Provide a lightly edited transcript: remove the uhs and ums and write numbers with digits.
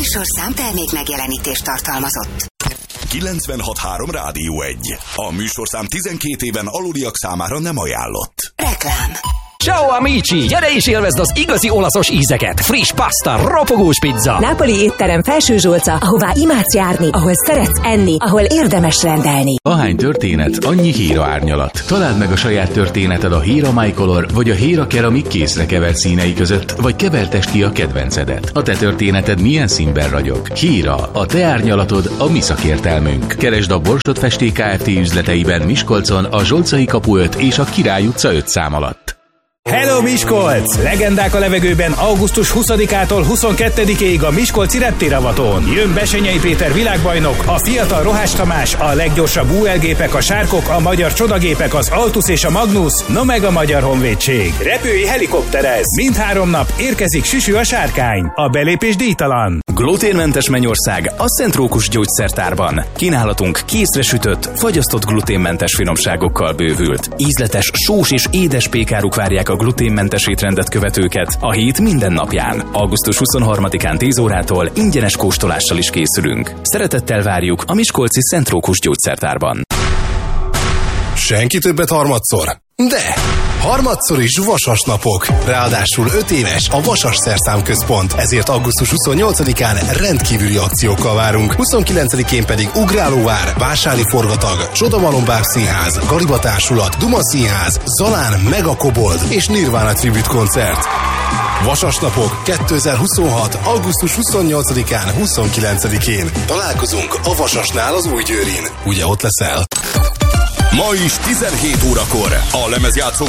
műsorszám termék megjelenítést tartalmazott. 96.3 Rádió 1. A műsorszám 12 éven aluliak számára nem ajánlott. Reklám. Ciao amici! Gyere és élvezd az igazi olaszos ízeket! Friss pasta, ropogós pizza! Nápoli étterem Felső Zsolca, ahová imádsz járni, ahol szeretsz enni, ahol érdemes rendelni. Ahány történet, annyi Hera árnyalat. Találd meg a saját történeted a Hera MyColor vagy a Hera Keramik készre kevert színei között, vagy kevertesd ki a kedvencedet. A te történeted milyen színben ragyog? Hera, a te árnyalatod, a mi szakértelmünk. Keresd a Borsod Festék Kft. Üzleteiben Miskolcon, a Zsolcai kapu 5 és a Király utca 5 szám alatt. Hello Miskolc! Legendák a levegőben augusztus 20-ától 22-ig a Miskolci reptéravaton. Jön Besenyei Péter világbajnok, a fiatal Rohács Tamás, a leggyorsabb UL-gépek, a Sárkok, a magyar csodagépek, az Altus és a Magnus, no meg a Magyar Honvédség. Repülői helikopterez! Mindhárom nap érkezik Süsű a Sárkány. A belépés díjtalan. Gluténmentes mennyország a Szent Rókus gyógyszertárban. Kínálatunk készre sütött, fagyasztott gluténmentes finomságokkal bővült. Ízletes, sós és édes pékáruk várják a gluténmentes étrendet követőket a hét minden napján. Augusztus 23-án 10 órától ingyenes kóstolással is készülünk. Szeretettel várjuk a Miskolci Szent Rókus gyógyszertárban. Senki többet harmadszor? De! Harmadszor is Vasas napok. Ráadásul 5 éves a Vasas Szerszámközpont. Ezért augusztus 28-án rendkívüli akciókkal várunk. 29-én pedig Ugrálóvár, Vásárli Forgatag, Csodamalom Színház, Galiba Társulat, Duma Színház, Zalán, Mega Kobold és Nirvana Tribute koncert. Vasas napok 2026. augusztus 28-án, 29-én. Találkozunk a Vasasnál az Újgyőrin. Ugye ott leszel? Ma is 17 órakor a lemezjátszó